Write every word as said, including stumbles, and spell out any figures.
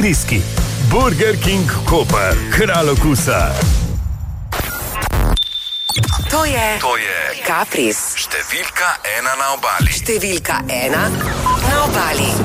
zniski. Burger King Koper, kralj okusa. To je, To je Kapris. številka ena na obali. Številka ena na obali.